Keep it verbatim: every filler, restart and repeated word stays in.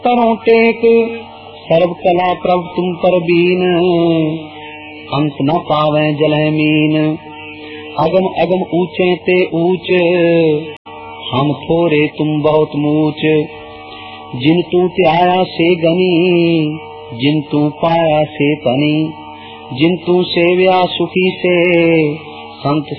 तरों take सर्व कला प्रभ तुम पर बीन, अंत न पावे जलह मीन। अगम अगम ऊंचे ते ऊंच, हम थोरे तुम बहुत मूच। जिन तू त्याया से गनी, जिन तू पाया से तनी। जिन तू सेव्या सुखी से, संत